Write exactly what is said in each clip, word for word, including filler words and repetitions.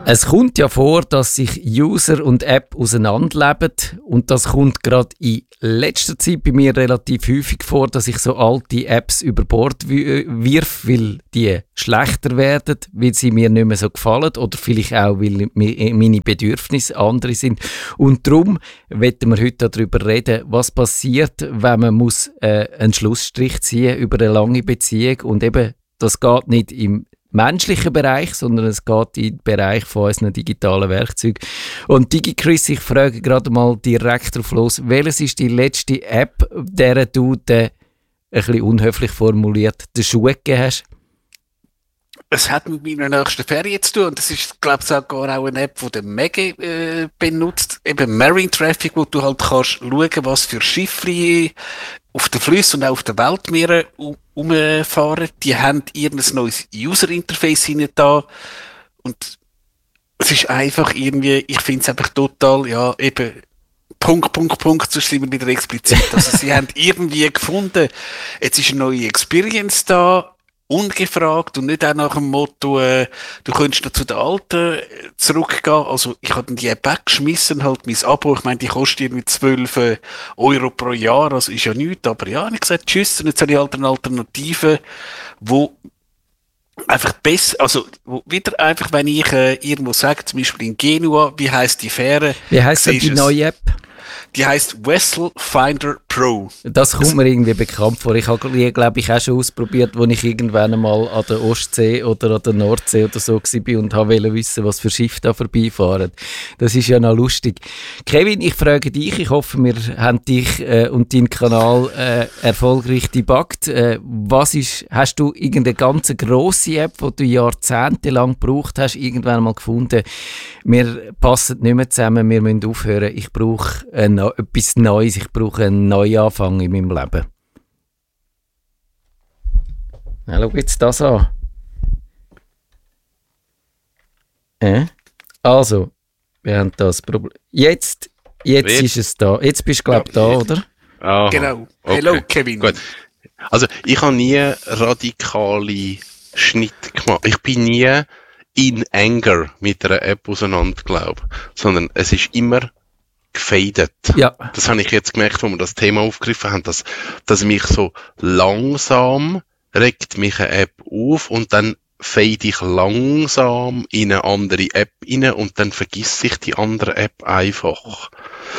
Es kommt ja vor, dass sich User und App auseinanderleben und das kommt gerade in letzter Zeit bei mir relativ häufig vor, dass ich so alte Apps über Bord wirf, weil die schlechter werden, weil sie mir nicht mehr so gefallen oder vielleicht auch, weil meine Bedürfnisse andere sind. Und darum wollen wir heute darüber reden, was passiert, wenn man muss, äh, einen Schlussstrich ziehen über eine lange Beziehung und eben, das geht nicht im menschlichen Bereich, sondern es geht in den Bereich von unseren digitalen Werkzeugen. Und DigiChris, ich frage gerade mal direkt drauf los, welches ist die letzte App, der du den, ein bisschen unhöflich formuliert, den Schuh gegeben hast? Es hat mit meiner nächsten Ferien zu tun und das ist, glaube ich, sogar auch eine App, die der Mege äh, benutzt, eben Marine Traffic, wo du halt kannst schauen, was für Schiffe auf den Flüssen und auch auf den Weltmeeren umfahren. Die haben ihr neues User-Interface hinein da und es ist einfach irgendwie, ich finde es einfach total, ja, eben Punkt, Punkt, Punkt, sonst sind wir wieder explizit. Also sie haben irgendwie gefunden, jetzt ist eine neue Experience da, ungefragt und nicht auch nach dem Motto, äh, du könntest noch zu den Alten äh, zurückgehen. Also ich habe die App weggeschmissen, halt mein Abo, ich meine, die kostet irgendwie zwölf äh, Euro pro Jahr, also ist ja nichts, aber ja, ich habe gesagt, tschüss, und jetzt habe ich halt eine Alternative, wo einfach besser, also wo wieder einfach, wenn ich äh, irgendwo sage, zum Beispiel in Genua, wie heisst die Fähre? Wie heisst denn die neue App? Die heisst Vessel Finder Pro. Das kommt mir irgendwie bekannt vor. Ich habe, glaube ich, auch schon ausprobiert, als ich irgendwann einmal an der Ostsee oder an der Nordsee oder so war und wollte wissen, was für Schiffe da vorbeifahren. Das ist ja noch lustig. Kevin, ich frage dich, ich hoffe, wir haben dich äh, und deinen Kanal äh, erfolgreich debuggt. Äh, was ist, hast du irgendeine ganz grosse App, die du jahrzehntelang gebraucht hast, irgendwann mal gefunden, wir passen nicht mehr zusammen, wir müssen aufhören, ich brauche äh, etwas Neues, ich brauche einen Neuanfang in meinem Leben. Ja, schau jetzt das an. Äh? Also, wir haben das Problem. Jetzt, jetzt ist es da. Jetzt bist du, glaube ich, da, oder? Aha. Genau. Okay. Hello, Kevin. Gut. Also, ich habe nie radikale Schnitte gemacht. Ich bin nie in Anger mit einer App auseinander, glaube ich. Sondern es ist immer gefadet. Ja. Das habe ich jetzt gemerkt, wo wir das Thema aufgegriffen haben, dass, dass mich so langsam regt mich eine App auf und dann fade ich langsam in eine andere App rein und dann vergiss ich die andere App einfach.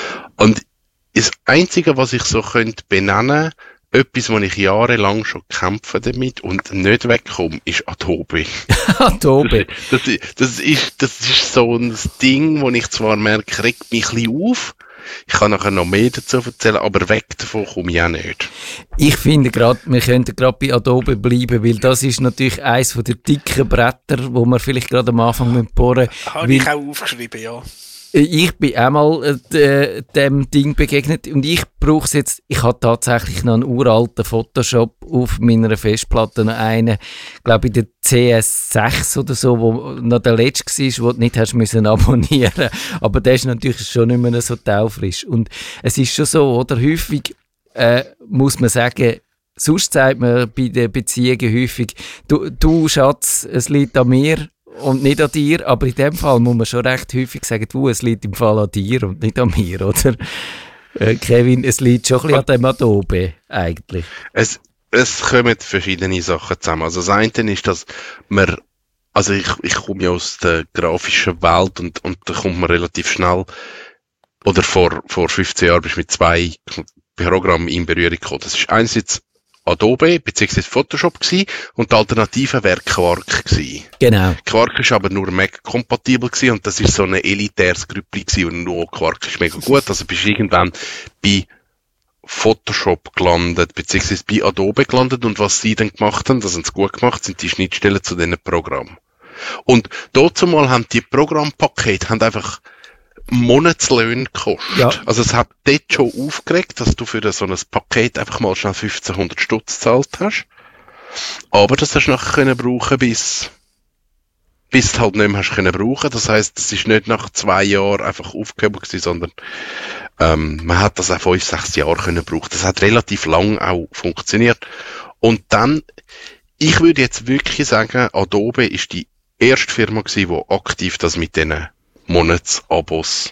Und das Einzige, was ich so könnte benennen, etwas, wo ich jahrelang schon kämpfe damit und nicht wegkomme, ist Adobe. Adobe. Das, das, das, ist, das ist so ein Ding, wo ich zwar merke, regt mich ein bisschen auf. Ich kann nachher noch mehr dazu erzählen, aber weg davon komme ich auch nicht. Ich finde gerade, wir könnten gerade bei Adobe bleiben, weil das ist natürlich eines der dicken Bretter, wo wir vielleicht gerade am Anfang bohren müssen. Habe ich auch aufgeschrieben, ja. Ich bin einmal äh, dem Ding begegnet und ich brauche es jetzt, ich habe tatsächlich noch einen uralten Photoshop auf meiner Festplatte, noch einen, glaube ich, der C S sechs oder so, wo noch der letzte war, den du nicht hast müssen abonnieren. Aber der ist natürlich schon nicht mehr so taufrisch. Und es ist schon so, oder? Häufig äh, muss man sagen, sonst sagt man bei den Beziehungen häufig, du, du Schatz, es liegt an mir, und nicht an dir, aber in dem Fall muss man schon recht häufig sagen, du, es liegt im Fall an dir und nicht an mir, oder? Äh, Kevin, es liegt schon ein bisschen an dem Adobe, eigentlich. Es, es kommen verschiedene Sachen zusammen. Also das eine ist, dass man, also ich, ich komme ja aus der grafischen Welt und, und da kommt man relativ schnell, oder vor, vor fünfzehn Jahren bist du mit zwei Programmen in Berührung gekommen. Das ist einerseits Adobe bzw. Photoshop gewesen, und die Alternative wäre Quark gewesen. Genau. Quark ist aber nur Mac-kompatibel gewesen und das ist so ein elitäres Grüppli gewesen und nur Quark ist mega gut. Also bist du irgendwann bei Photoshop gelandet, beziehungsweise bei Adobe gelandet, und was sie dann gemacht haben, das haben sie gut gemacht, sind die Schnittstellen zu diesen Programmen. Und dazu mal haben die Programmpakete haben einfach Monatslöhne gekostet. Ja. Also es hat dort schon aufgeregt, dass du für so ein Paket einfach mal schnell fünfzehnhundert Stutz gezahlt hast. Aber das hast du nachher können brauchen, bis, bis du halt nicht mehr hast können brauchen. Das heisst, es ist nicht nach zwei Jahren einfach aufgehoben gewesen, sondern ähm, man hat das auch fünf, sechs Jahre können brauchen. Das hat relativ lang auch funktioniert. Und dann, ich würde jetzt wirklich sagen, Adobe ist die erste Firma gewesen, die aktiv das mit diesen Monatsabos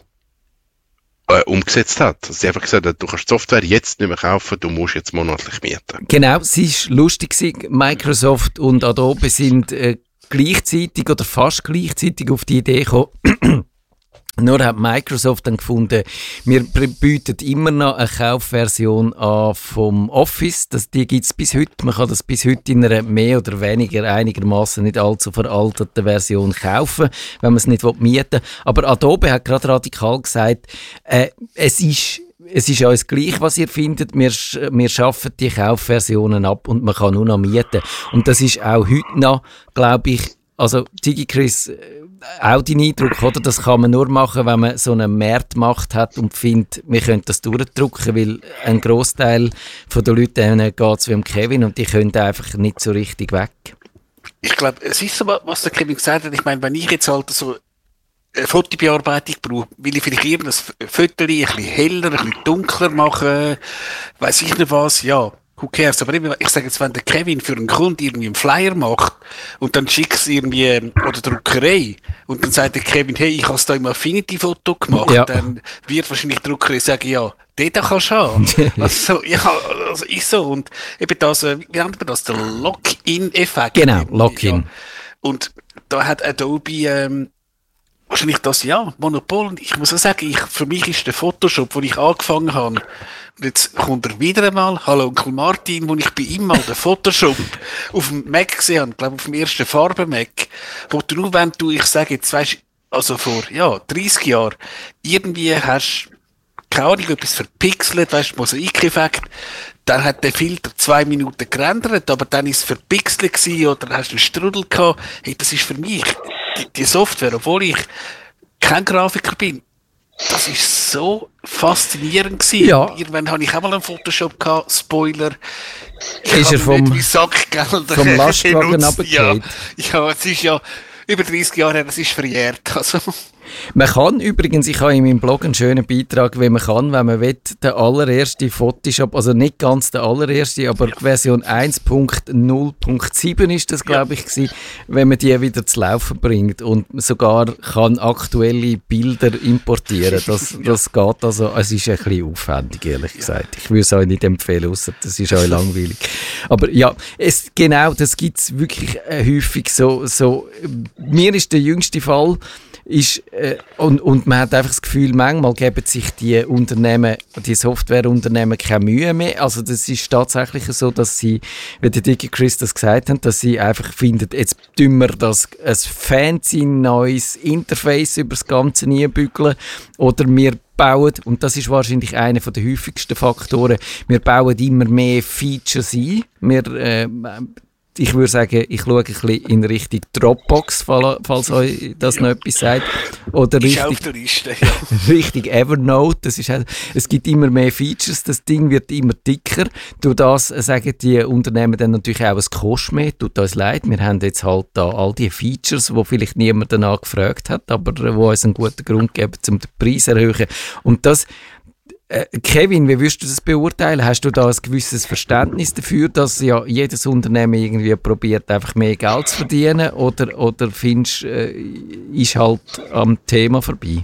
äh, umgesetzt hat. Sie einfach gesagt hat, du kannst die Software jetzt nicht mehr kaufen, du musst jetzt monatlich mieten. Genau, es war lustig gewesen. Microsoft und Adobe sind äh, gleichzeitig oder fast gleichzeitig auf die Idee gekommen. Nur hat Microsoft dann gefunden, wir bieten immer noch eine Kaufversion an vom Office. Das, die gibt es bis heute. Man kann das bis heute in einer mehr oder weniger einigermaßen nicht allzu veralteten Version kaufen, wenn man es nicht mieten will. Aber Adobe hat gerade radikal gesagt, äh, es ist Es ist uns gleich, was ihr findet. Wir, wir schaffen die Kaufversionen ab und man kann nur noch mieten. Und das ist auch heute noch, glaube ich, also DigiChris, auch dein Eindruck, oder? Das kann man nur machen, wenn man so eine Marktmacht hat und findet, wir können das durchdrücken, weil ein Grossteil der Leute geht es wie um Kevin und die können einfach nicht so richtig weg. Ich glaube, es ist so, was der Kevin gesagt hat. Ich meine, wenn ich jetzt halt so eine Fotobearbeitung brauche, will ich vielleicht irgendein Foto ein bisschen heller, ein bisschen dunkler machen, weiss ich nicht was, ja. Who cares? Aber eben, ich sage jetzt, wenn der Kevin für einen Kunden irgendwie einen Flyer macht und dann schickt es irgendwie, oder Druckerei, und dann sagt der Kevin, hey, ich habe es da im Affinity-Foto gemacht, ja. Dann wird wahrscheinlich die Druckerei sagen, ja, den da kannst du haben. Also, ja, also ist so. Und eben das, wie nennt man das, der Lock-in-Effekt. Genau, Lock-in. Ja. Und da hat Adobe, ähm, wahrscheinlich das, ja, Monopol. Und ich muss auch sagen, ich, für mich ist der Photoshop, wo ich angefangen habe, und jetzt kommt er wieder einmal, hallo Onkel Martin, wo ich bei ihm mal den Photoshop auf dem Mac gesehen habe, glaube auf dem ersten Farben-Mac, wo du nur, wenn du, ich sage jetzt, weißt, also vor, ja, dreissig Jahren, irgendwie hast, keine Ahnung, etwas verpixelt, weißt, Mosaikeffekt, dann hat der Filter zwei Minuten gerendert, aber dann ist es verpixelt gewesen, oder hast einen Strudel gehabt. Hey, das ist für mich, die, die Software, obwohl ich kein Grafiker bin, das ist so faszinierend gewesen. Ja. Irgendwann habe ich auch mal einen Photoshop gehabt, Spoiler. Ich ist er vom, nicht Sackgelder vom Lastwagen runtergefallen? Ja, ja, es ist ja über dreissig Jahre her, es ist verjährt. Also. Man kann übrigens, ich habe in meinem Blog einen schönen Beitrag, wie man kann, wenn man will, den allerersten Photoshop, also nicht ganz der allererste, aber ja. Version eins Punkt null Punkt sieben ist das, glaube ich, gewesen, wenn man die wieder zu laufen bringt und sogar kann aktuelle Bilder importieren. Das, das geht also, es ist ein bisschen aufwendig, ehrlich gesagt. Ich würde es euch nicht empfehlen, ausser das ist euch langweilig. Aber ja, es, genau, das gibt es wirklich äh, häufig so, so. Mir ist der jüngste Fall, Ist, äh, und, und man hat einfach das Gefühl, manchmal geben sich die Unternehmen, die Softwareunternehmen keine Mühe mehr. Also das ist tatsächlich so, dass sie, wie der DigiChris das gesagt hat, dass sie einfach finden, jetzt tun wir das ein fancy neues Interface über das Ganze einbügeln oder wir bauen, und das ist wahrscheinlich einer der häufigsten Faktoren, wir bauen immer mehr Features ein. Wir äh, Ich würde sagen, ich schaue ein bisschen in Richtung Dropbox, falls euch das noch etwas sagt. Oder ist richtig, auf der Liste, ja. Richtig Evernote. Das ist, es gibt immer mehr Features, das Ding wird immer dicker. Durch das sagen die Unternehmen dann natürlich auch, es kostet mehr. Tut uns leid, wir haben jetzt halt da all die Features, wo vielleicht niemand danach gefragt hat, aber wo uns einen guten Grund geben, um den Preis zu erhöhen. Und das Äh, Kevin, wie würdest du das beurteilen? Hast du da ein gewisses Verständnis dafür, dass ja jedes Unternehmen irgendwie probiert, einfach mehr Geld zu verdienen? Oder, oder findest du, äh, ist halt am Thema vorbei?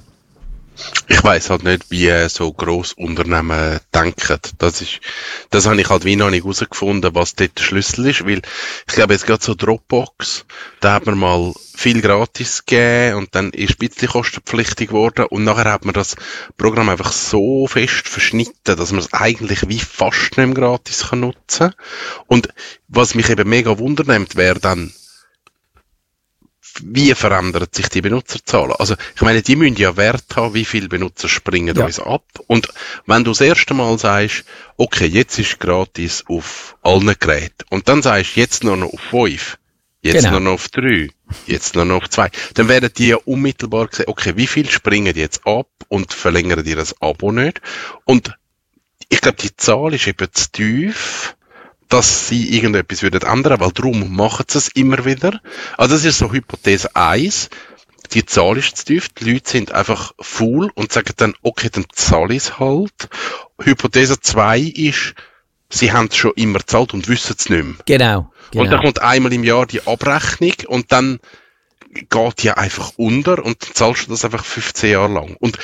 Ich weiss halt nicht, wie so Grossunternehmen denken. Das ist, das habe ich halt wie noch nicht herausgefunden, was dort der Schlüssel ist, weil ich glaube, jetzt gerade so Dropbox, da hat man mal viel gratis gegeben und dann ist ein bisschen kostenpflichtig geworden und nachher hat man das Programm einfach so fest verschnitten, dass man es eigentlich wie fast nicht mehr gratis kann nutzen. Und was mich eben mega wundernimmt, wäre dann, wie verändert sich die Benutzerzahl? Also, ich meine, die müssen ja Wert haben, wie viele Benutzer springen ja. uns ab. Und wenn du das erste Mal sagst, okay, jetzt ist gratis auf allen Geräten, und dann sagst, jetzt nur noch auf fünf, jetzt genau. nur noch auf drei, jetzt nur noch auf zwei, dann werden die ja unmittelbar sehen, okay, wie viel springen die jetzt ab und verlängern die das Abo nicht? Und ich glaube, die Zahl ist eben zu tief, dass sie irgendetwas würden ändern, weil darum machen sie es immer wieder. Also das ist so Hypothese eins. Die Zahl ist zu tief, die Leute sind einfach faul und sagen dann, okay, dann zahle ich es halt. Hypothese zwei ist, sie haben es schon immer gezahlt und wissen es nicht mehr. Genau, genau. Und dann kommt einmal im Jahr die Abrechnung und dann geht ja einfach unter und dann zahlst du das einfach fünfzehn Jahre lang. Und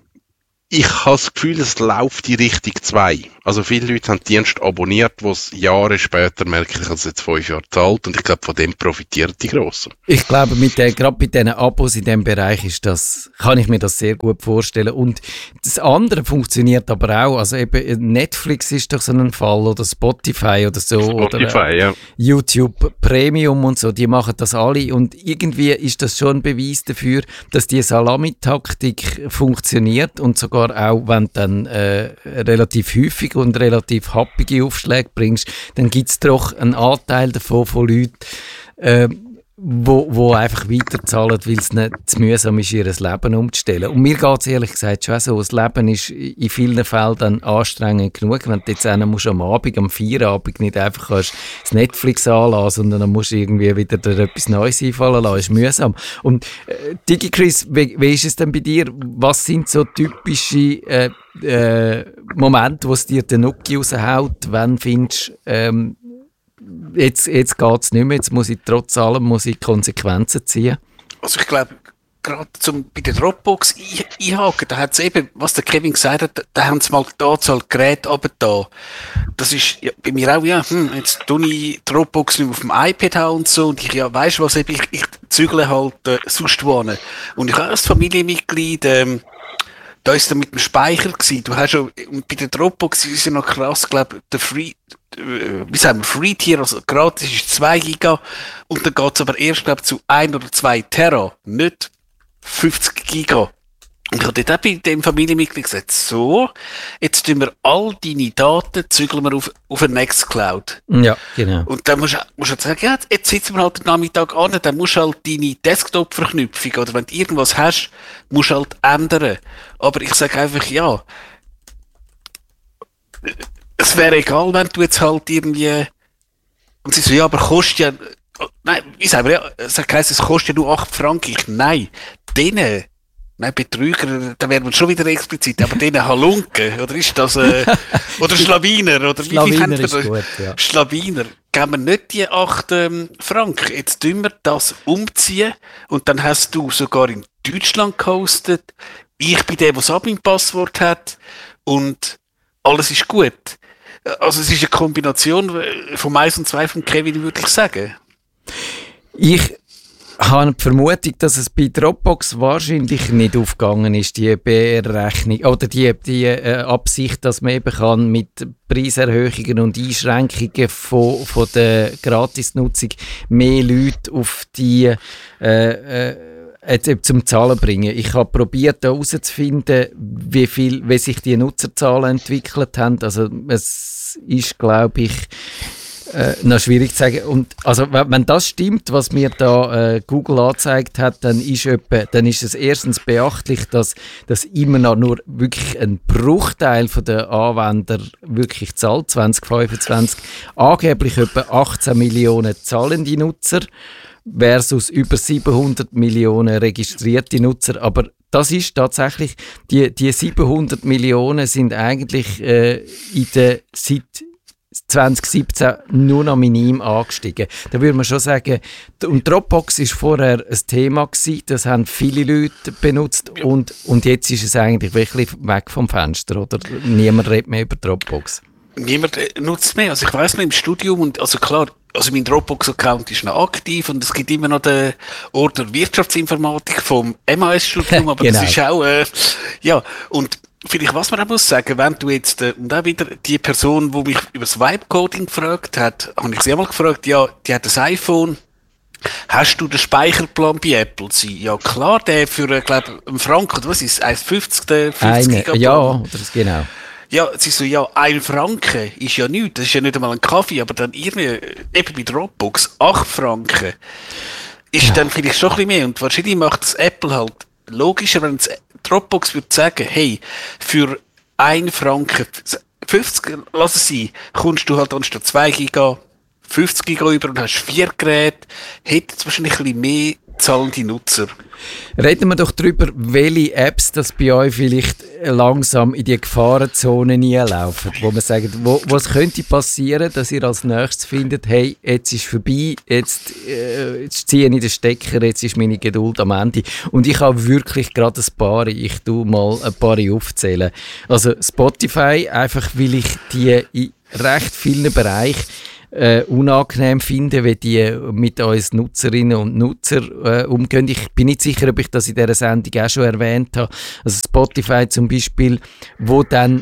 ich habe das Gefühl, es läuft die Richtung zwei. Also viele Leute haben Dienste abonniert, die es Jahre später merken, ich habe es jetzt fünf Jahre gezahlt und ich glaube, von dem profitieren die Grossen. Ich glaube, mit der, gerade bei diesen Abos in diesem Bereich ist das, kann ich mir das sehr gut vorstellen. Und das andere funktioniert aber auch. Also eben Netflix ist doch so ein Fall oder Spotify oder so. Spotify, oder ja. YouTube Premium und so, die machen das alle. Und irgendwie ist das schon ein Beweis dafür, dass die Salamitaktik funktioniert und sogar auch, wenn du dann äh, relativ häufig und relativ happige Aufschläge bringst, dann gibt es doch einen Anteil davon von Leuten, äh, wo, wo einfach weiterzahlen, weil es nicht zu mühsam ist, ihr Leben umzustellen. Und mir geht es ehrlich gesagt schon so, das Leben ist in vielen Fällen dann anstrengend genug, wenn du jetzt einen musst am Abend, am Feierabend nicht einfach kannst das Netflix anlassen, sondern dann musst du irgendwie wieder dir etwas Neues einfallen lassen, ist mühsam. Und äh, DigiChris, wie, wie ist es denn bei dir? Was sind so typische äh, äh, Momente, wo es dir den Nuki raushaut, wenn du findest, ähm, Jetzt, jetzt geht es nicht mehr, jetzt muss ich trotz allem muss ich Konsequenzen ziehen. Also ich glaube, gerade zum, bei der Dropbox einhaken, da hat es eben, was der Kevin gesagt hat, da haben sie mal die Anzahl Geräte runtergetan. Das ist ja, bei mir auch, ja, hm, jetzt tue ich Dropbox nicht mehr auf dem iPad haben und so, und ich, ja, weisst du was, ich, ich zügle halt äh, sonst wohnen. Und ich habe als Familienmitglied, ähm, da ist er mit dem Speicher gewesen. Du hast schon, und bei der Dropbox ist ja noch krass, glaube der Free, äh, wie sagen wir, Free Tier, also gratis ist zwei Giga, und dann geht's aber erst, glaube zu ein oder zwei Tera, nicht fünfzig Giga. Und ich habe dort auch bei dem Familienmitglied gesagt, so, jetzt tun wir all deine Daten, zügeln wir auf, auf eine Nextcloud. Ja, genau. Und dann musst du, musst du halt sagen, ja, jetzt sitzen wir halt den Nachmittag an, dann musst du halt deine Desktop-Verknüpfung, oder wenn du irgendwas hast, musst du halt ändern. Aber ich sage einfach, ja, es wäre egal, wenn du jetzt halt irgendwie, und sie so, ja, aber kostet ja, nein, ich sage, ja, es heisst, es kostet ja nur acht Franken. Ich, nein, denen, nein, Betrüger, da wären wir schon wieder explizit, aber denen Halunken, oder ist das, äh, oder Schlawiner, oder wie viel haben wir da? Gut, ja. Schlawiner, geben wir nicht die acht ähm, Franken, jetzt tun wir das umziehen, und dann hast du sogar in Deutschland gehostet, ich bin der, der das Admin-Passwort hat, und alles ist gut. Also es ist eine Kombination von eins und zwei von Kevin, würde ich sagen. Ich habe die Vermutung, dass es bei Dropbox wahrscheinlich nicht aufgegangen ist, die Berechnung oder die, die äh, Absicht, dass man eben kann mit Preiserhöhungen und Einschränkungen von, von der Gratisnutzung mehr Leute auf die äh, äh, zum Zahlen bringen. Ich habe probiert, da herauszufinden, wie viel, wie sich die Nutzerzahlen entwickelt haben. Also es ist, glaube ich, äh, noch schwierig zu sagen. Und also wenn, wenn das stimmt, was mir da äh, Google angezeigt hat, dann ist etwa, dann ist es erstens beachtlich, dass, dass immer noch nur wirklich ein Bruchteil von der Anwender wirklich zahlt. zwanzig fünfundzwanzig angeblich etwa achtzehn Millionen zahlende Nutzer versus über siebenhundert Millionen registrierte Nutzer. Aber das ist tatsächlich, die, die siebenhundert Millionen sind eigentlich äh, in der, seit zwanzig siebzehn nur noch minim angestiegen. Da würde man schon sagen, und Dropbox war vorher ein Thema gewesen, das haben viele Leute benutzt, und, und jetzt ist es eigentlich wirklich weg vom Fenster, oder? Niemand redet mehr über Dropbox. Niemand nutzt mehr. Also ich weiss noch im Studium, und also klar, also mein Dropbox-Account ist noch aktiv, und es gibt immer noch den Ordner Wirtschaftsinformatik vom M A S-Studium, aber genau. Das ist auch, äh, ja, und vielleicht, was man auch muss sagen, wenn du jetzt, äh, und auch wieder die Person, die mich über das Vibe-Coding gefragt hat, habe ich sie einmal gefragt, ja, die hat ein iPhone, hast du den Speicherplan bei Apple sein? Ja klar, der für, äh, glaube einen Franken, oder was ist es, eins fünfzig, der fünfzig Gigabyte? Ja, oder das genau. Ja, sie so, ja, ein Franken ist ja nichts, das ist ja nicht einmal ein Kaffee, aber dann irgendwie, eben bei Dropbox, acht Franken ist ja dann vielleicht schon ein bisschen mehr, und wahrscheinlich macht das Apple halt logischer, wenn es Dropbox würde sagen, hey, für ein Franken, fünfzig, lass es sein, kommst du halt anstatt zwei Giga, fünfzig Giga über und hast vier Geräte, hätte es wahrscheinlich ein bisschen mehr zahlende Nutzer. Reden wir doch darüber, welche Apps das bei euch vielleicht langsam in die Gefahrenzone hineinlaufen, wo man sagt, wo, was könnte passieren, dass ihr als nächstes findet, hey, jetzt ist vorbei, jetzt, äh, jetzt ziehe ich den Stecker, jetzt ist meine Geduld am Ende. Und ich habe wirklich gerade ein paar, ich tue mal ein paar aufzählen. Also Spotify, einfach weil ich die in recht vielen Bereichen Äh, unangenehm finden, wie die mit uns Nutzerinnen und Nutzern äh, umgehen. Ich bin nicht sicher, ob ich das in dieser Sendung auch schon erwähnt habe. Also Spotify zum Beispiel, wo dann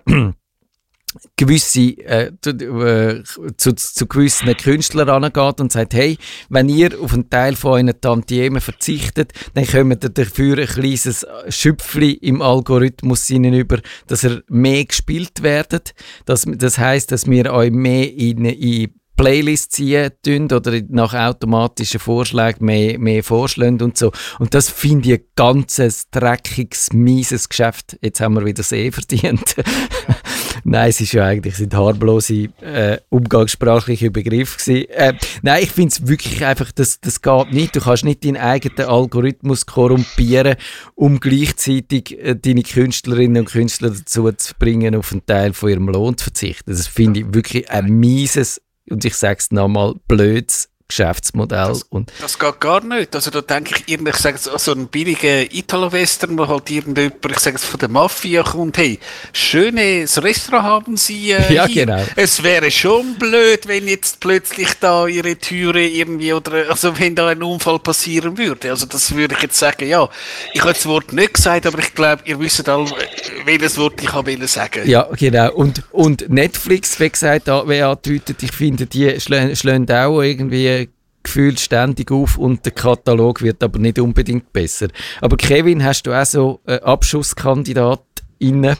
gewisse, äh, zu, äh, zu, zu gewissen Künstlern angeht und sagt, hey, wenn ihr auf einen Teil von euren Tantiemen verzichtet, dann kommt ihr dafür ein kleines Schüpfli im Algorithmus hinüber, dass ihr mehr gespielt werdet. Das, das heisst, dass wir euch mehr in, in Playlists ziehen tun oder nach automatischen Vorschlägen mehr, mehr vorschlagen und so. Und das finde ich ein ganzes dreckiges, mieses Geschäft. Jetzt haben wir wieder See verdient. Nein, es ist ja eigentlich sind harmlose äh, umgangssprachliche Begriffe gewesen. Äh, nein, ich finde es wirklich einfach, das, das geht nicht. Du kannst nicht deinen eigenen Algorithmus korrumpieren, um gleichzeitig äh, deine Künstlerinnen und Künstler dazu zu bringen, auf einen Teil von ihrem Lohn zu verzichten. Das finde ich wirklich ein mieses, und ich sage es nochmal, blödes Geschäftsmodell. Das, und das geht gar nicht. Also da denke ich, ich sage es, so einen billigen Italo-Western, wo halt irgendjemand, ich sage es, von der Mafia kommt, hey, schönes Restaurant haben Sie äh, ja, hier. Genau. Es wäre schon blöd, wenn jetzt plötzlich da Ihre Türe irgendwie, oder also wenn da ein Unfall passieren würde. Also das würde ich jetzt sagen, ja. Ich habe das Wort nicht gesagt, aber ich glaube, ihr wisst alle, welches Wort ich habe sagen. Ja, genau. Und, und Netflix, wie gesagt, wie angedeutet, ich finde, die schlagen, schlagen auch irgendwie gefühlt ständig auf und der Katalog wird aber nicht unbedingt besser. Aber Kevin, hast du auch so äh, AbschusskandidatInnen?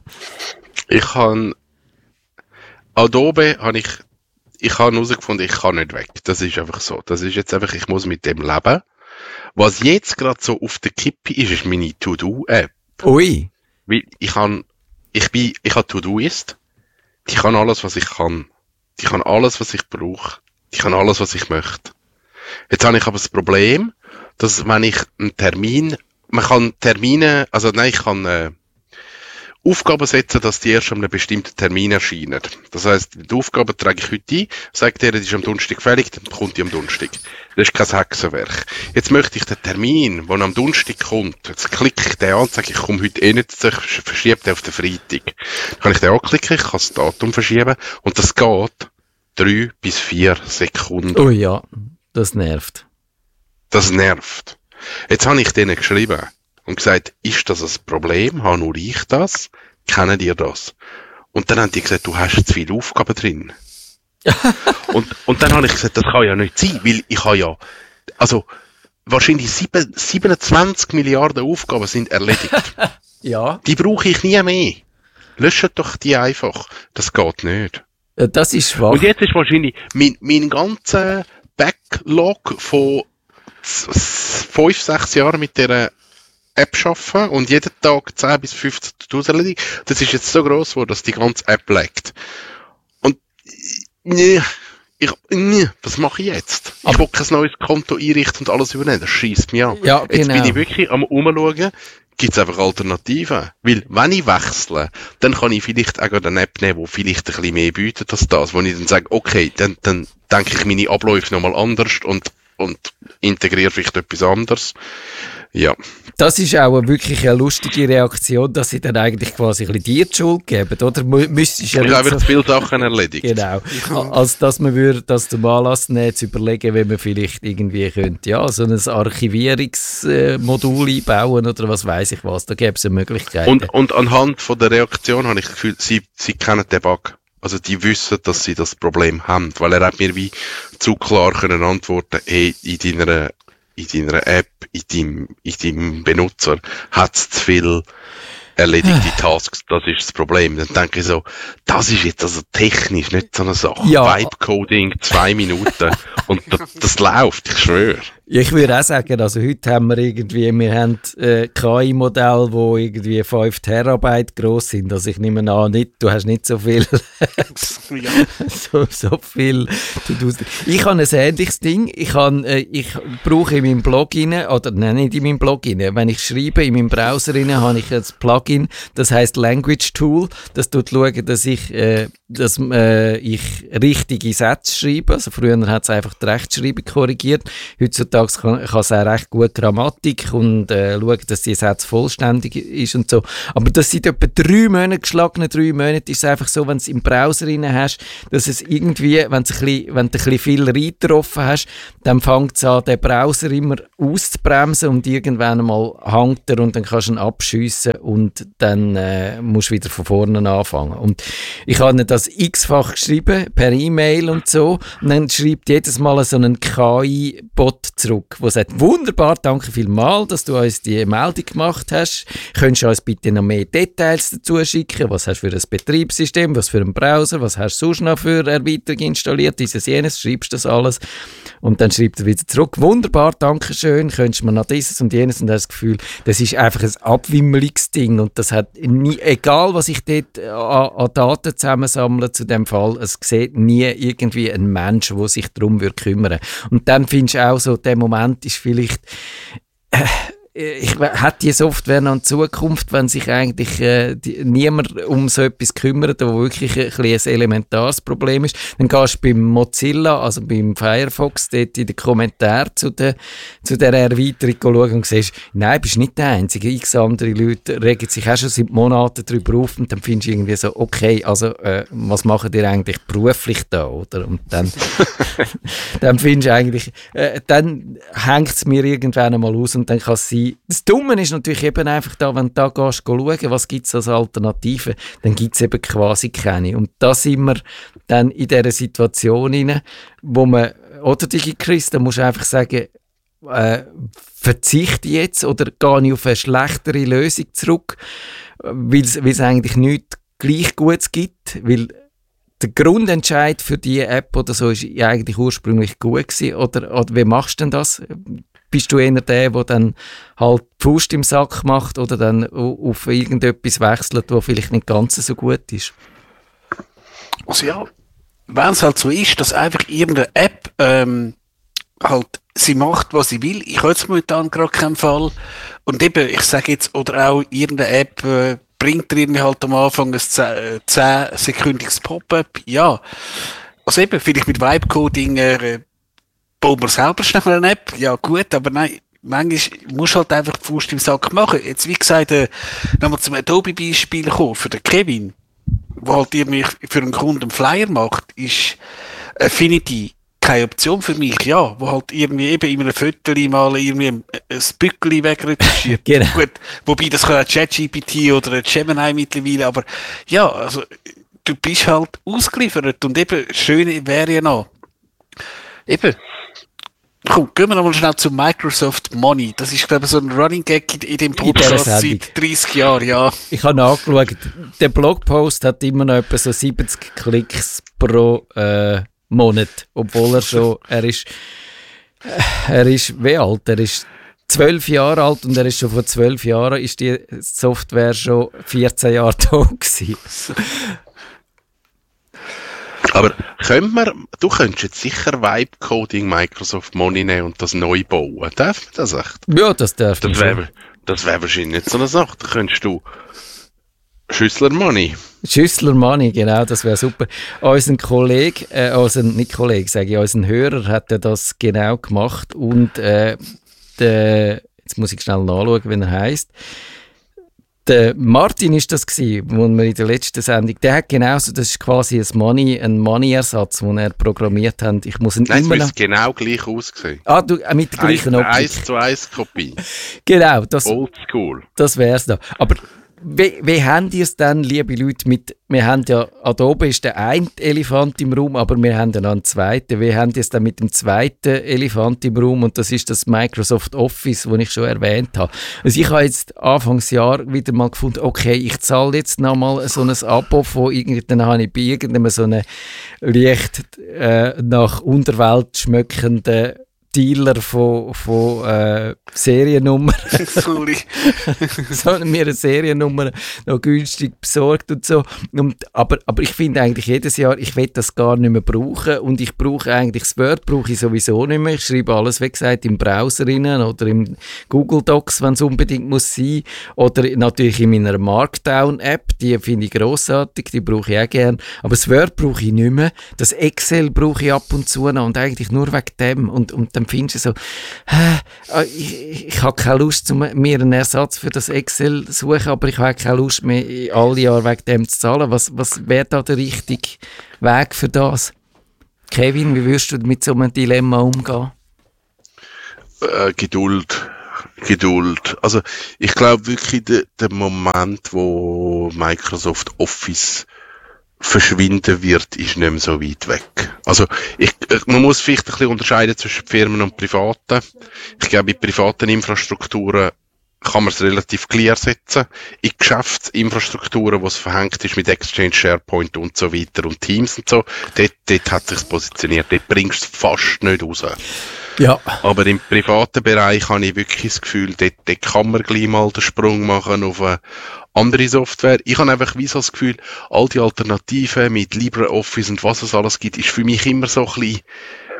Ich habe Adobe, habe ich, ich habe herausgefunden, ich kann nicht weg. Das ist einfach so. Das ist jetzt einfach, ich muss mit dem leben. Was jetzt gerade so auf der Kippe ist, ist meine To-Do-App. Ui. Weil ich habe, ich bin, ich habe To-Do-Ist. Die kann alles, was ich kann. Die kann alles, was ich brauche. Ich kann alles, was ich möchte. Jetzt habe ich aber das Problem, dass wenn ich einen Termin, man kann Termine, also nein, ich kann äh, Aufgaben setzen, dass die erst an einem bestimmten Termin erscheinen. Das heisst, die Aufgabe trage ich heute ein, sagt er, das ist am Donnerstag fällig, dann kommt die am Donnerstag. Das ist kein Hexenwerk. Jetzt möchte ich den Termin, der am Donnerstag kommt, jetzt klicke ich den an und sage, ich komme heute eh nicht, ich verschiebe den auf den Freitag. Dann kann ich den anklicken, ich kann das Datum verschieben und das geht drei bis vier Sekunden. Oh ja, das nervt. Das nervt. Jetzt habe ich denen geschrieben und gesagt, ist das ein Problem? Habe nur ich das? Kennen ihr das? Und dann haben die gesagt, du hast zu viele Aufgaben drin. und, und dann habe ich gesagt, das kann ja nicht sein, weil ich habe ja, also wahrscheinlich sieben, siebenundzwanzig Milliarden Aufgaben sind erledigt. Ja. Die brauche ich nie mehr. Löscht doch die einfach. Das geht nicht. Das ist schwach. Und jetzt ist wahrscheinlich mein, mein ganzer Backlog von fünf, sechs Jahren mit dieser App arbeiten und jeden Tag zehn bis fünfzehn To-Dos erledigen. Das ist jetzt so gross geworden, dass die ganze App laggt. Und nee, ich, nee, was mache ich jetzt? Ich will kein neues Konto einrichten und alles übernehmen. Das scheisst mich an. Ja, genau. Jetzt bin ich wirklich am Umschauen. Gibt es einfach Alternativen? Weil, wenn ich wechsle, dann kann ich vielleicht auch eine App nehmen, die vielleicht ein bisschen mehr bietet als das, wo ich dann sage, okay, dann, dann denke ich meine Abläufe nochmal anders und, und integriere vielleicht etwas anderes. Ja. Das ist auch wirklich eine lustige Reaktion, dass sie dann eigentlich quasi ein bisschen dir die Schuld geben, oder? Müsstest ja ich habe so viele Sachen erledigt. Genau. Als dass man würde, das zum Anlass nehmen, zu überlegen, wie man vielleicht irgendwie könnte, ja, so ein Archivierungsmodul einbauen oder was weiß ich was. Da gäbe es eine Möglichkeit. Und, und anhand von der Reaktion habe ich das Gefühl, sie, sie kennen den Bug. Also die wissen, dass sie das Problem haben. Weil er hat mir wie zu klar können antworten, hey, in deiner in deiner App, in deinem, in deinem Benutzer, hat es zu viel erledigte Tasks. Das ist das Problem. Dann denke ich so, das ist jetzt also technisch nicht so eine Sache. Ja. Vibe-Coding, zwei Minuten und das, das läuft, ich schwöre. Ich würde auch sagen, also heute haben wir irgendwie, wir haben äh, K I-Modelle, die irgendwie fünf Terabyte gross sind. Also ich nehme an, nicht, du hast nicht so viel. Ja. so, so viel. Ich habe ein ähnliches Ding. Ich, habe, äh, ich brauche in meinem Blog rein, oder nein, nicht in meinem Blog rein, wenn ich schreibe, in meinem Browser rein, habe ich ein Plugin, das heisst Language Tool. Das tut schauen, dass ich, äh, dass, äh, ich richtige Sätze schreibe. Also früher hat es einfach die Rechtschreibung korrigiert. Heutzutage kann, kann es auch recht gut Grammatik und äh, schauen, dass die Sätze vollständig ist und so. Aber das sind etwa drei Monate, geschlagene drei Monate, ist es einfach so, wenn du es im Browser rein hast, dass es irgendwie, wenn du ein bisschen, wenn du ein bisschen viel Reiter offen hast, dann fängt es an, den Browser immer auszubremsen und irgendwann mal hängt er und dann kannst du ihn abschiessen und dann äh, musst du wieder von vorne anfangen. Und ich habe das x-fach geschrieben, per E-Mail und so, und dann schreibt jedes Mal so einen K I-Bot zurück, der sagt, wunderbar, danke vielmals, dass du uns die Meldung gemacht hast. Könntest du uns bitte noch mehr Details dazu schicken? Was hast du für ein Betriebssystem, was für einen Browser, was hast du sonst noch für Erweiterung installiert, dieses, jenes, schreibst das alles und dann schreibt er wieder zurück, wunderbar, danke schön, könntest du mir noch dieses und jenes, und das Gefühl, das ist einfach ein Abwimmelungsding und das hat nie, egal was ich dort an, an Daten zusammensammle zu dem Fall, es sieht nie irgendwie ein Mensch, der sich darum kümmern würde. Und dann findest du auch so, der Moment ist vielleicht, äh, ich hätte die Software noch in Zukunft, wenn sich eigentlich äh, die, niemand um so etwas kümmert, wo wirklich ein, ein, ein elementares Problem ist, dann gehst du beim Mozilla, also beim Firefox, dort in den Kommentaren zu der, zu der Erweiterung schauen und siehst, nein, bist nicht der Einzige, x andere Leute regen sich auch schon seit Monaten darüber auf und dann findest du irgendwie so, okay, also äh, was machen die eigentlich beruflich da, oder? Und dann, dann findest du eigentlich, äh, dann hängt es mir irgendwann einmal aus und dann kann es sein, das Dumme ist natürlich eben einfach da, wenn du da gehst, schauen, was gibt es als Alternative, dann gibt es eben quasi keine. Und da sind wir dann in dieser Situation rein, wo man, oder DigiChris, da musst du einfach sagen, äh, verzichte jetzt oder gehe ich auf eine schlechtere Lösung zurück, weil es eigentlich nichts gleich Gutes gibt, weil der Grundentscheid für diese App oder so ist ja eigentlich ursprünglich gut gewesen, oder, oder wie machst du denn das? Bist du eher der, der dann halt die Faust im Sack macht oder dann auf irgendetwas wechselt, was vielleicht nicht ganz so gut ist? Also ja, wenn es halt so ist, dass einfach irgendeine App ähm, halt sie macht, was sie will, ich habe jetzt momentan gerade keinen Fall, und eben, ich sage jetzt, oder auch irgendeine App äh, bringt dir irgendwie halt am Anfang ein zehn-sekündiges Pop-up, ja. Also eben, vielleicht mit Vibe-Coding äh, bauen wir selber schnell eine App, ja gut, aber nein, manchmal musst du halt einfach die Faust im Sack machen. Jetzt, wie gesagt, äh, nochmal zum Adobe-Beispiel kommen, für den Kevin, der halt irgendwie für einen Kunden einen Flyer macht, ist Affinity keine Option für mich, ja, wo halt irgendwie eben in einem Foto mal irgendwie ein, ein Bückeli wegretuschiert. Genau. Gut, wobei das kann ein ChatGPT oder ein Gemini mittlerweile, aber ja, also du bist halt ausgeliefert und eben, das Schöne wäre ja noch, eben, komm, gehen wir noch mal schnell zu Microsoft Money. Das ist, glaube ich, so ein Running Gag in, in dem Podcast seit dreißig Jahren, ja. Ich habe nachgeschaut, der Blogpost hat immer noch etwa so siebzig Klicks pro äh, Monat, obwohl er schon, er ist, äh, er ist, wie alt? Er ist zwölf Jahre alt und er ist schon vor zwölf Jahren, ist die Software schon vierzehn Jahre da gewesen. Aber können wir, du könntest jetzt sicher Vibe-Coding Microsoft Money nehmen und das neu bauen. Darf man das echt? Ja, das darf man. Das wäre das wär wahrscheinlich nicht so eine Sache. Da könntest du Schüssler Money. Schüssler Money, genau, das wäre super. Unser Kollege, äh, unser, nicht Kollege, sage ich, unser Hörer hat ja das genau gemacht und äh, der, jetzt muss ich schnell nachschauen, wie er heisst. Der Martin ist das gewesen, wo wir in der letzten Sendung, der hat genauso, das ist quasi ein Money, ein Money-Ersatz, den er programmiert hat. Ich muss ihn Nein, immer es noch... müsste genau gleich aussehen. Ah, du, äh, mit der gleichen Optik. eins zu eins Kopie. Genau, das, Oldschool. das wär's da. Aber wie, wie habt ihr es dann, liebe Leute, mit, wir haben ja, Adobe ist der eine Elefant im Raum, aber wir haben ja noch einen zweiten. Wie habt ihr es dann mit dem zweiten Elefant im Raum? Und das ist das Microsoft Office, das ich schon erwähnt habe. Also ich habe jetzt Anfangsjahr wieder mal gefunden, okay, ich zahle jetzt nochmal so ein Abo von irgendwie, dann habe ich bei irgendeinem so einem leicht äh, nach Unterwelt schmöckenden Dealer von, von äh, Seriennummern. Sorry. Sondern mir eine Seriennummer noch günstig besorgt und so. Und, aber, aber ich finde eigentlich jedes Jahr, ich will das gar nicht mehr brauchen und ich brauche eigentlich das Word brauche ich sowieso nicht mehr. Ich schreibe alles, wie gesagt, im Browser rein oder im Google Docs, wenn es unbedingt muss sein. Oder natürlich in meiner Markdown-App, die finde ich grossartig, die brauche ich auch gerne. Aber das Word brauche ich nicht mehr. Das Excel brauche ich ab und zu noch und eigentlich nur wegen dem. Und, und dann findest du so, äh, ich, ich habe keine Lust, um mir einen Ersatz für das Excel zu suchen, aber ich habe keine Lust mehr, alle Jahre wegen dem zu zahlen. Was, was wäre da der richtige Weg für das? Kevin, wie würdest du mit so einem Dilemma umgehen? Äh, Geduld. Geduld. Also ich glaube wirklich, der, der Moment, wo Microsoft Office verschwinden wird, ist nicht mehr so weit weg. Also ich, man muss vielleicht ein bisschen unterscheiden zwischen Firmen und Privaten. Ich glaube, in privaten Infrastrukturen kann man es relativ clear setzen. In Geschäftsinfrastrukturen, wo es verhängt ist mit Exchange, SharePoint und so weiter und Teams und so, dort, dort hat es sich positioniert. Dort bringst du es fast nicht raus. Ja. Aber im privaten Bereich habe ich wirklich das Gefühl, dort, dort kann man gleich mal den Sprung machen auf eine andere Software. Ich habe einfach wie so das Gefühl, all die Alternativen mit LibreOffice und was es alles gibt, ist für mich immer so ein bisschen,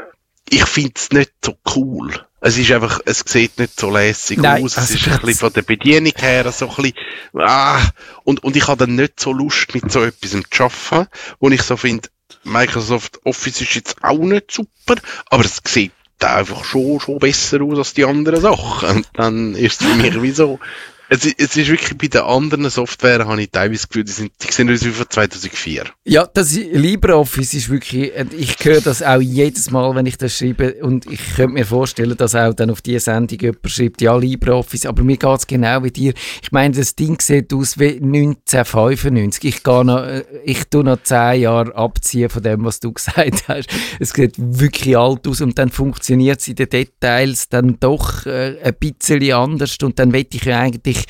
ich finde es nicht so cool. Es ist einfach, es sieht nicht so lässig Nein, aus. Es also ist ein bisschen von der Bedienung her so ein bisschen, ah, und, und ich habe dann nicht so Lust, mit so etwas zu arbeiten, wo ich so finde, Microsoft Office ist jetzt auch nicht super, aber es sieht einfach schon, schon besser aus als die anderen Sachen. Und dann ist es für mich wie so, es, es ist wirklich bei den anderen Software, habe ich teilweise das Gefühl, die sind, die sind wie von zweitausendvier. Ja, das LibreOffice ist wirklich, ich höre das auch jedes Mal, wenn ich das schreibe und ich könnte mir vorstellen, dass auch dann auf diese Sendung jemand schreibt, ja, LibreOffice, aber mir geht es genau wie dir. Ich meine, das Ding sieht aus wie neunzehnhundertfünfundneunzig. Ich gehe noch, ich tue noch zehn Jahre abziehen von dem, was du gesagt hast. Es sieht wirklich alt aus und dann funktioniert es in den Details dann doch äh, ein bisschen anders und dann will ich ja eigentlich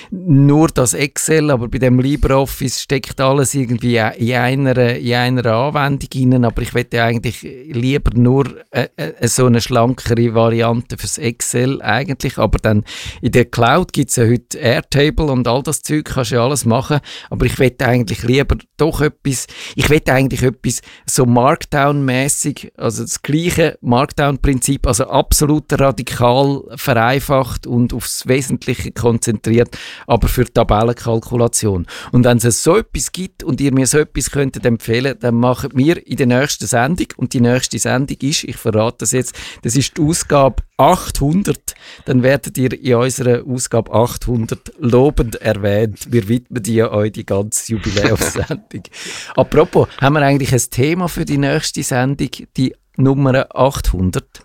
nur das Excel, aber bei dem LibreOffice steckt alles irgendwie in einer, in einer Anwendung rein, aber ich möchte eigentlich lieber nur äh, äh, so eine schlankere Variante fürs Excel eigentlich, aber dann in der Cloud gibt es ja heute Airtable und all das Zeug, kannst du ja alles machen, aber ich möchte eigentlich lieber doch etwas, ich möchte eigentlich etwas so Markdown-mäßig, also das gleiche Markdown-Prinzip, also absolut radikal vereinfacht und aufs Wesentliche konzentriert, aber für die Tabellenkalkulation. Und wenn es so etwas gibt und ihr mir so etwas könntet empfehlen, dann machen wir in der nächsten Sendung, und die nächste Sendung ist, ich verrate das jetzt, das ist die Ausgabe achthundert, dann werdet ihr in unserer Ausgabe achthundert lobend erwähnt. Wir widmen die euch die ganze Jubiläumssendung. Apropos, haben wir eigentlich ein Thema für die nächste Sendung, die Nummer achthundert?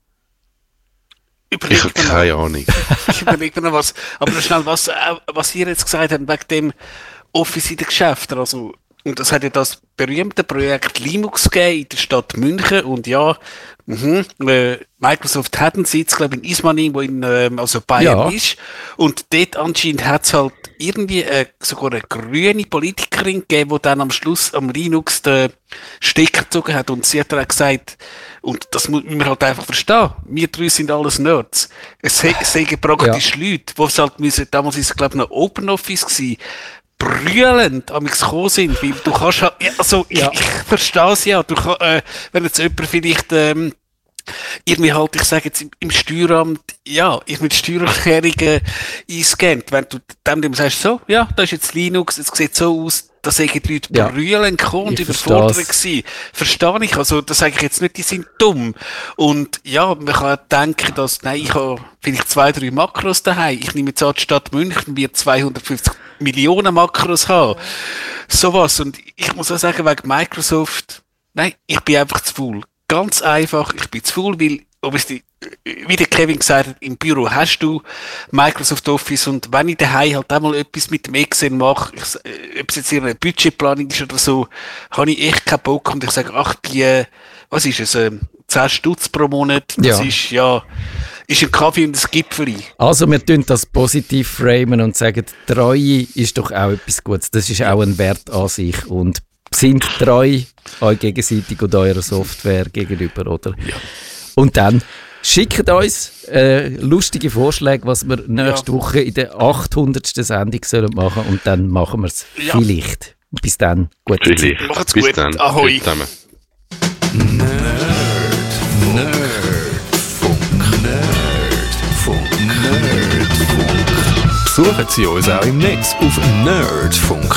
Ich habe keine Ahnung. Ich überlege noch was. Aber noch schnell, was, was ihr jetzt gesagt habt, wegen dem Office in den Geschäften. Also, und das hat ja das berühmte Projekt Linux gegeben in der Stadt München. Und ja, mh, äh, Microsoft hat einen Sitz, glaube ich, in Ismaning, wo in ähm, also Bayern ja. ist. Und dort anscheinend hat es halt irgendwie äh, sogar eine grüne Politikerin gegeben, die dann am Schluss am Linux den Stecker gezogen hat. Und sie hat dann auch gesagt, und das muss man halt einfach verstehen. Wir drei sind alles Nerds. Es sagen praktisch ja. Leute, die es halt müssen, damals ist es, glaube ich, noch Open Office gewesen, brüllend am gekommen sind, weil du kannst halt, also, ja. ich, ich verstehe es ja, du kann, äh, wenn jetzt jemand vielleicht, ähm, irgendwie halt, ich sage jetzt im, im Steueramt, ja, ich mit Steuererklärungen einscannt, wenn du dem sagst, so, ja, da ist jetzt Linux, es sieht so aus, da sagen die Leute ja. brüllend gekommen und überfordert gewesen. Verstehe ich, also, das sage ich jetzt nicht, die sind dumm. Und ja, man kann denken, dass, nein, ich habe vielleicht zwei, drei Makros daheim. Ich nehme jetzt an, die Stadt München wird zweihundertfünfzig Millionen Makros haben. Sowas. Und ich muss auch sagen, wegen Microsoft, nein, ich bin einfach zu faul. Ganz einfach, ich bin zu faul, weil, ob es die, wie der Kevin gesagt hat, im Büro hast du Microsoft Office und wenn ich daheim halt einmal etwas mit dem Excel mache, ich, ob es jetzt in einer Budgetplanung ist oder so, habe ich echt keinen Bock und ich sage, ach, die, was ist es, ähm, zehn Stutz pro Monat, das ja. ist, ja, ist ein Kaffee und ein Gipfeli. Also wir tun das positiv framen und sagen, Treue ist doch auch etwas Gutes, das ist auch ein Wert an sich und sind treu euch gegenseitig und eurer Software gegenüber, oder? Ja. Und dann Schickt uns äh, lustige Vorschläge, was wir nächste ja. Woche in der achthundertsten Sendung sollen machen und dann machen wir es ja. vielleicht. Bis dann. Gute Zeit. Macht's gut. Dann. Ahoi. Nerd. Nerdfunk. Nerdfunk. Nerdfunk. Besuchen Sie uns auch im Netz auf nerdfunk